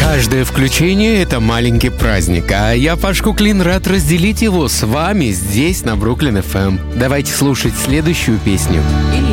Каждое включение — это маленький праздник, а я, Паш Куклин, рад разделить его с вами здесь, на Бруклин FM. Давайте слушать следующую песню.